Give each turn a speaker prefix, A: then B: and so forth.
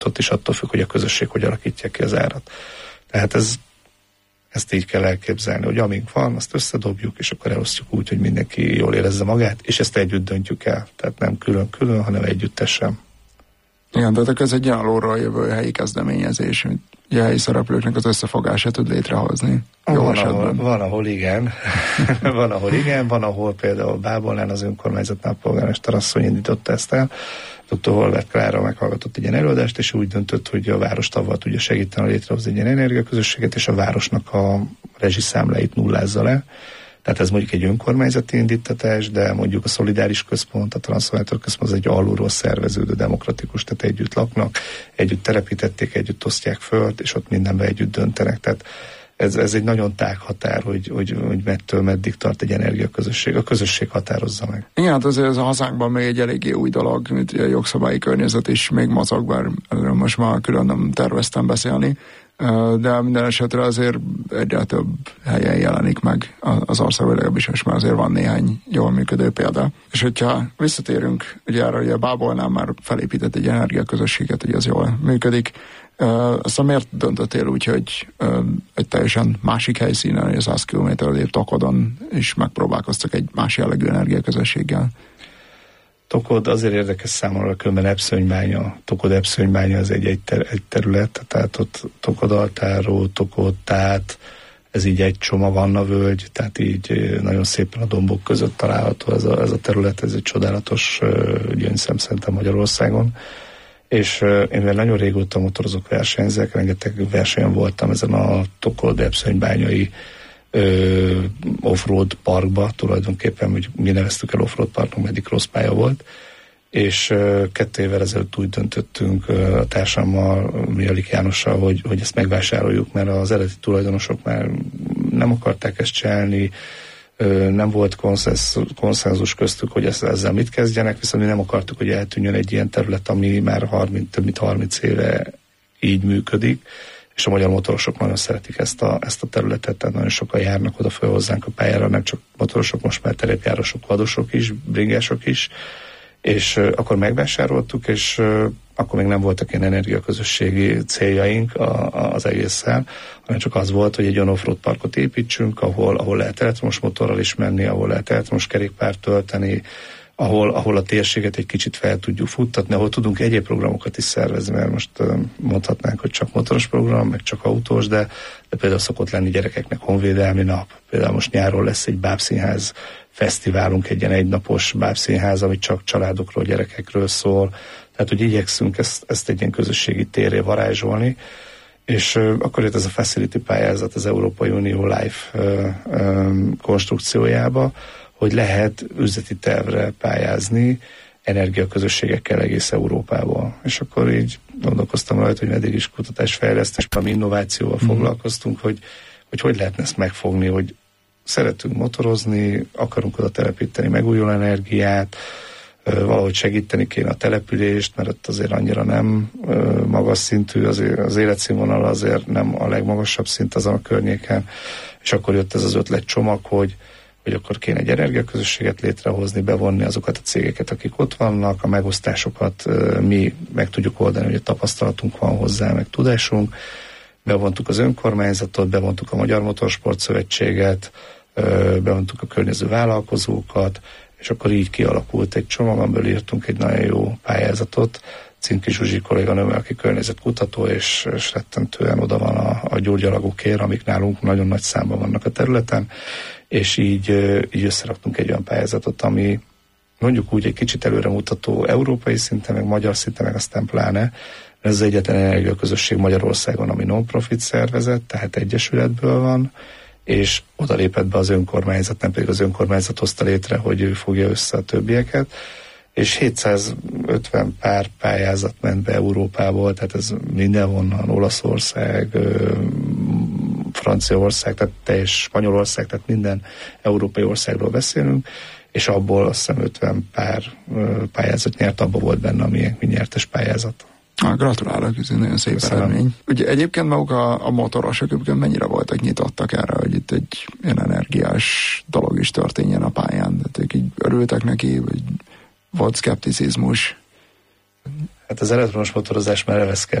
A: ott is attól függ, hogy a közösség hogy alakítja ki az árat. Tehát ezt így kell elképzelni, hogy amink van, azt összedobjuk, és akkor elosztjuk úgy, hogy mindenki jól érezze magát, és ezt együtt döntjük el. Tehát nem külön-külön, hanem együttesen.
B: Igen, tehát ez egy alulról jövő helyi kezdeményezés, amit a helyi szereplőknek az összefogását tud létrehozni.
A: Van, ahol igen. Van, ahol például Bábolnán az önkormányzatnál polgármester asszony indította ezt el. Dr. Horváth Klára meghallgatott egy ilyen előadást, és úgy döntött, hogy a város avval tudja segíteni létrehozni egy ilyen energiaközösséget, és a városnak a rezsiszámláit nullázza le. Tehát ez mondjuk egy önkormányzati indítatás, de mondjuk a Szolidáris Központ, a Transformátor Központ az egy alulról szerveződő demokratikus, tehát együtt laknak, együtt telepítették, együtt osztják föl, és ott mindenben együtt döntenek. Tehát ez egy nagyon tág határ, hogy mettől meddig tart egy energiaközösség. A közösség határozza meg.
B: Igen, hát azért ez a hazánkban még egy eléggé új dolog, mint a jogszabályi környezet is még mozog, bár erről most már külön nem terveztem beszélni, de minden esetre azért egyre több helyen jelenik meg az országban, legalábbis most már azért van néhány jól működő példa. És hogyha visszatérünk, ugye arra, hogy a Bábolnál már felépített egy energiaközösséget, hogy az jól működik, aztán miért döntöttél úgy, hogy egy teljesen másik helyszínen, hogy az 100 km Tokodon is megpróbálkoztak egy más jellegű energiaközösséggel?
A: Tokod azért érdekes számomra, különben Epszönybánya. Tokod Epszönybánya az egy terület, tehát ott Tokodaltáró, Tokodtát, ez így egy csoma, Vanna völgy, tehát így nagyon szépen a dombok között található ez a terület, ez egy csodálatos gyöngyszem szerintem Magyarországon. És én már nagyon régóta motorozok, versenyzek, rengeteg versenyen voltam ezen a Tokod Epszönybányai offroad parkba, tulajdonképpen, hogy mi neveztük el offroad parknak, meddig rossz pálya volt, és 2 évvel ezelőtt úgy döntöttünk a társammal, Mialik Jánossal, hogy ezt megvásároljuk, mert az eredeti tulajdonosok már nem akarták ezt csinálni, nem volt konszenzus köztük, hogy ezzel mit kezdjenek, viszont mi nem akartuk, hogy eltűnjön egy ilyen terület, ami már több mint 30 éve így működik, és a magyar motorosok nagyon szeretik ezt a területet, tehát nagyon sokan járnak oda föl hozzánk a pályára, nem csak motorosok, most már terepjárosok, vadosok is, bringások is, és akkor megvásároltuk, és akkor még nem voltak ilyen energiaközösségi céljaink az egésszel, hanem csak az volt, hogy egy olyan offroad parkot építsünk, ahol lehet elektromos motorral is menni, ahol lehet elektromos kerékpárt tölteni, ahol a térséget egy kicsit fel tudjuk futtatni, ahol tudunk egyéb programokat is szervezni, mert most mondhatnánk, hogy csak motoros program, meg csak autós, de például szokott lenni gyerekeknek honvédelmi nap. Például most nyáron lesz egy bábszínház fesztiválunk, egy ilyen egynapos bábszínház, ami csak családokról, gyerekekről szól. Tehát, hogy igyekszünk ezt egy ilyen közösségi térré varázsolni, és akkor jött ez a Facility pályázat az Európai Unió Life konstrukciójába, hogy lehet üzleti tervre pályázni energiaközösségekkel egész Európából. És akkor így gondolkoztam rajta, hogy eddig is kutatásfejlesztés, ami innovációval foglalkoztunk, hogy lehetne ezt megfogni, hogy szeretünk motorozni, akarunk oda telepíteni megújuló energiát, valahogy segíteni kéne a települést, mert ott azért annyira nem magas szintű, azért az életszínvonal azért nem a legmagasabb szint azon a környéken, és akkor jött ez az ötletcsomag, hogy akkor kéne egy energiaközösséget létrehozni, bevonni azokat a cégeket, akik ott vannak, a megosztásokat mi meg tudjuk oldani, hogy a tapasztalatunk van hozzá, meg tudásunk. Bevontuk az önkormányzatot, bevontuk a Magyar Motorsport Szövetséget, bevontuk a környező vállalkozókat, és akkor így kialakult egy csomag, amiből írtunk egy nagyon jó pályázatot. Címki Zsuzsi kolléganőmmel, aki környezetkutató, és rettentően oda van a gyógyalagokért, amik nálunk nagyon nagy számban vannak a területen, és így összeraktunk egy olyan pályázatot, ami mondjuk úgy egy kicsit előremutató európai szinten, meg magyar szinten, meg aztán pláne. Ez az egyetlen energiaközösség Magyarországon, ami non-profit szervezet, tehát egyesületből van, és oda lépett be az önkormányzat, nem pedig az önkormányzat hozta létre, hogy ő fogja össze a többieket, és 750 pár pályázat ment be Európából, tehát ez mindenhonnan, Olaszország, Franciaország, tehát teljes Spanyolország, tehát minden európai országról beszélünk, és abból azt hiszem 50 pár pályázat nyert, abban volt benne, amilyen nyertes pályázat.
B: Gratulálok, ez egy nagyon szép eredmény. Ugye egyébként maguk a motorosok mennyire voltak nyitottak erre, hogy itt egy ilyen energiás dolog is történjen a pályán? Tehát ők így örültek neki, vagy volt szkepticizmus?
A: Hát az elektromos motorozás már elveszkedt.